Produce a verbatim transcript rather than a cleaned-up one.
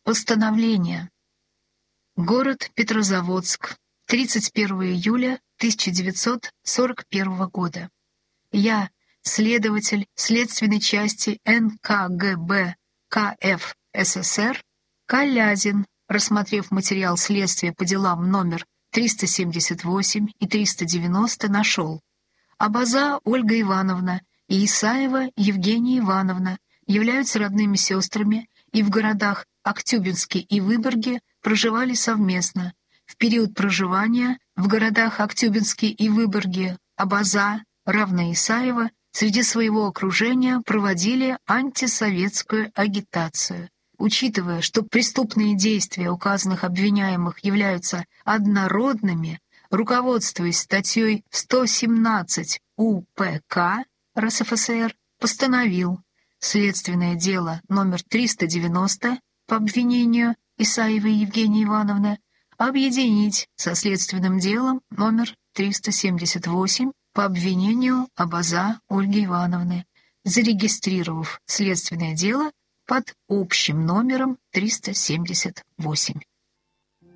Постановление. Город Петрозаводск, тридцать первого июля тысяча девятьсот сорок первого года. Я, следователь следственной части эн ка гэ бэ ка эф эс эс эр Колязин, рассмотрев материал следствия по делам номер триста семьдесят восемь и триста девяносто, нашел: Абаза Ольга Ивановна и Исаева Евгения Ивановна являются родными сестрами и в городах Актюбинске и Выборге проживали совместно. В период проживания в городах Актюбинске и Выборге Абаза, равно Исаева, среди своего окружения проводили антисоветскую агитацию. Учитывая, что преступные действия указанных обвиняемых являются однородными, руководствуясь статьей сто семнадцать у пэ ка эр эс эф эс эр, постановил следственное дело номер триста девяносто по обвинению Исаевой Евгении Ивановны объединить со следственным делом номер триста семьдесят восемь по обвинению Абаза Ольги Ивановны, зарегистрировав следственное дело под общим номером триста семьдесят восемь.